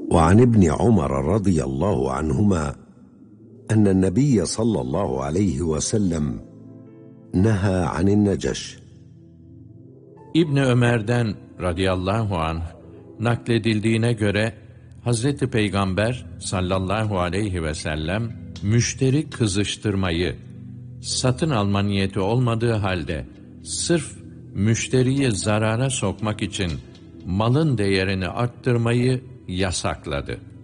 وعن ابن عمر رضي الله عنهما أن النبي صلى الله عليه وسلم نهى عن النجش. İbni Ömer'den radıyallahu anh nakledildiğine göre Hazreti Peygamber sallallahu aleyhi ve sellem müşteri kızıştırmayı, satın alma niyeti olmadığı halde sırf müşteriyi zarara sokmak için malın değerini arttırmayı yasakladı.